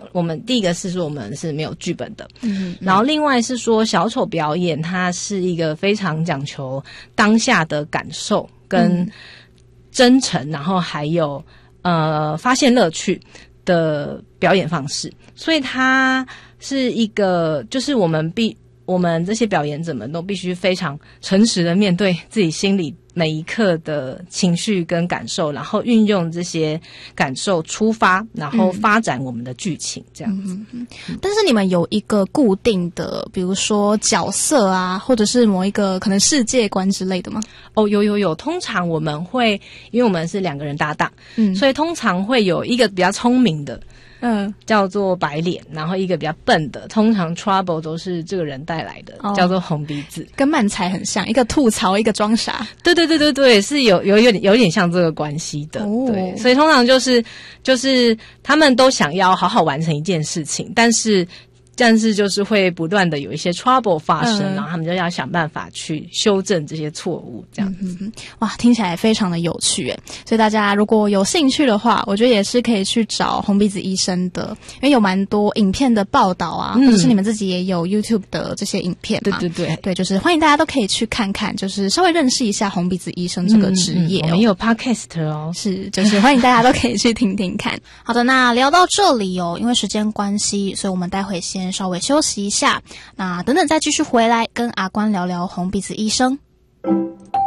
我们第一个是说我们是没有剧本的，然后另外是说小丑表演它是一个非常讲求当下的感受跟真诚，然后还有发现乐趣的表演方式，所以它是一个就是我们这些表演者们都必须非常诚实的面对自己心里每一刻的情绪跟感受，然后运用这些感受出发，然后发展我们的剧情这样子。 但是你们有一个固定的，比如说角色啊，或者是某一个可能世界观之类的吗？ 有。通常我们会，因为我们是2个人搭档，所以通常会有一个比较聪明的，叫做白脸，然后一个比较笨的，通常 trouble 都是这个人带来的，叫做红鼻子， 跟漫才很像，一个吐槽，一个装傻。 对，是有点像这个关系的。对，所以通常就是他们都想要好好完成一件事情，但是就是会不断的有一些 trouble 发生，然后他们就要想办法去修正这些错误，这样子。 哇，听起来非常的有趣耶！所以大家如果有兴趣的话，我觉得也是可以去找红鼻子医生的，因为有蛮多影片的报道啊，或者是你们自己也有 YouTube 的这些影片嘛。对，就是欢迎大家都可以去看看，就是稍微认识一下红鼻子医生这个职业。 我们有 podcast 哦， 是，就是欢迎大家都可以去听听看。好的，那聊到这里因为时间关系，所以我们待会先稍微休息一下，那等等再继续回来跟阿关聊聊红鼻子医生。